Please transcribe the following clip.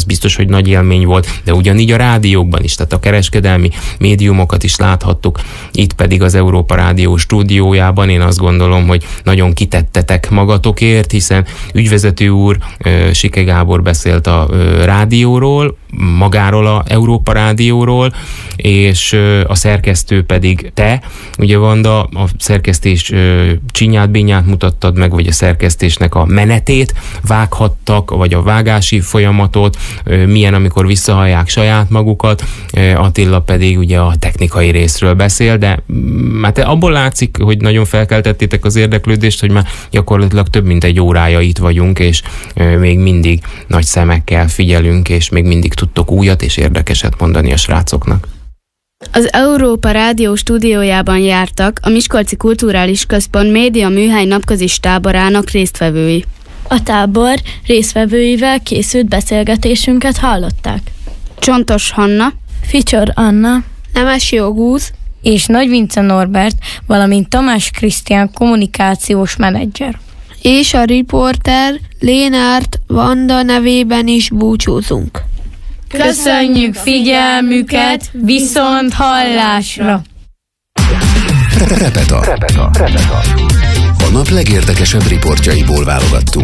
biztos, hogy nagy élmény volt, de ugyanígy a rádiókban is, tehát a kereskedelmi médiumokat is láthattuk, itt pedig az Európa Rádió stúdiójában. Én azt gondolom, hogy nagyon kitettetek magatokért, hiszen ügyvezető úr, Sike Gábor beszélt a rádióról, magáról a Európa Rádióról, és a szerkesztő pedig te. Ugye Vanda, a szerkesztés csinyát-binyát mutattad meg, vagy a szerkesztésnek a menetét vághattak, vagy a vágási folyamatot, milyen, amikor visszahallják saját magukat. Attila pedig ugye a technikai részről beszél, de hát abból látszik, hogy nagyon felkeltettétek az érdeklődést, hogy már gyakorlatilag több mint egy órája itt vagyunk, és még mindig nagy szemekkel figyelünk, és még mindig tudtok újat és érdekeset mondani a srácoknak. Az Európa Rádió stúdiójában jártak a Miskolci Kulturális Központ Média Műhely napközis táborának résztvevői. A tábor résztvevőivel készült beszélgetésünket hallották. Csontos Hanna, Ficser Anna, Nemes Jogúz és Nagy Vince Norbert, valamint Tamás Krisztián kommunikációs menedzser. És a riporter Lénárt Vanda nevében is búcsúzunk. Köszönjük figyelmüket, viszont hallásra! Repeta. A nap legérdekesebb riportjaiból válogattunk.